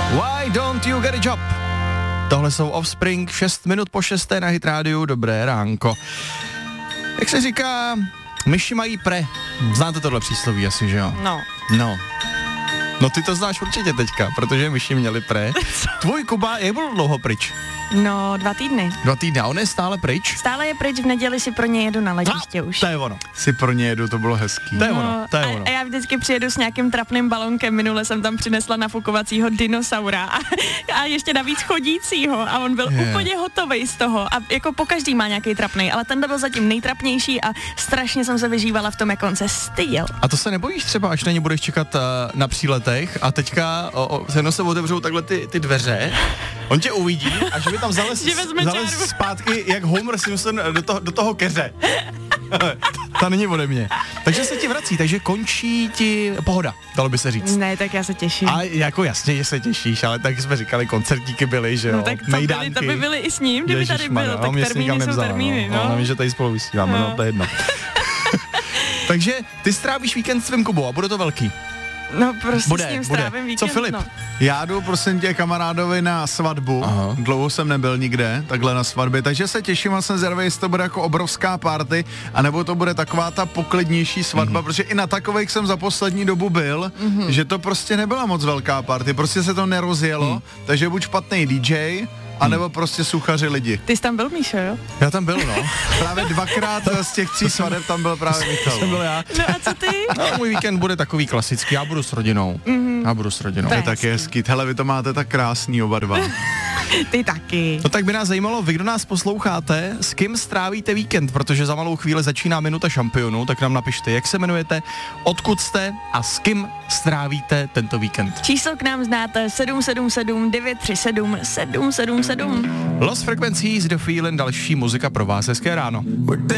Why don't you get a job? Tohle jsou Offspring, 6 minut po 6 na Hit rádiu, dobré ránko. Jak se říká, myši mají pre. Znáte tohle přísloví asi, že jo? No ty to znáš určitě teďka, protože myši měli pre. Tvůj Kuba je byl dlouho pryč? No, 2 týdny. 2 týdny a on je stále pryč? Stále je pryč, v neděli si pro ně jedu na letiště už. To je ono. Si pro ně jedu, to bylo hezký. To je ono. A já vždycky přijedu s nějakým trapným balonkem, minule jsem tam přinesla nafukovacího dinosaura a ještě navíc chodícího a on byl úplně hotovej z toho a jako pokaždý má nějaký trapnej, ale ten byl zatím nejtrapnější a strašně jsem se vyžívala v tom, jak on se styděl. A to se nebojíš třeba, až na ně budeš čekat na příletech a teďka se otevřou takhle ty dveře, on tě uvidí a že by tam zales zpátky jak Homer Simpson do toho keře. Ta není ode mě. Takže se ti vrací, takže končí ti pohoda, dalo by se říct. Ne, tak já se těším. A jako jasně, že se těšíš, ale tak jsme říkali, koncertíky byly, že jo, no, tak to by byly i s ním, kdyby tady byl, tak termíny jsou termíny, no. Nevím, že tady spolu vysíláme, no to je jedno. Takže ty strávíš víkend s tvým Kubou a bude to velký. No prostě s ním strávím víkend. Co Filip? No. Já jdu prosím tě kamarádovi na svatbu. Aha. Dlouho jsem nebyl nikde, takhle na svatbě, takže se těším a jsem zvědavý, jestli to bude jako obrovská party, anebo to bude taková ta poklidnější svatba, protože i na takových jsem za poslední dobu byl, že to prostě nebyla moc velká party, prostě se to nerozjelo, takže buď špatný DJ, anebo prostě suchaři lidi. Ty jsi tam byl, Míšo, jo? Já tam byl, no. Právě 2krát z těch 3 svadeb tam byl právě Michal. Jsem byl já. No a co ty? No, můj víkend bude takový klasický, já budu s rodinou. Já budu s rodinou. To je taky hezký. Hele, vy to máte tak krásný oba dva. Ty taky. No tak by nás zajímalo, vy, kdo nás posloucháte, s kým strávíte víkend, protože za malou chvíli začíná minuta šampionů, tak nám napište, jak se jmenujete, odkud jste a s kým strávíte tento víkend. Číslo k nám znáte 777 937 777. Lost Frequencies, The Feeling, další muzika pro vás, hezké ráno.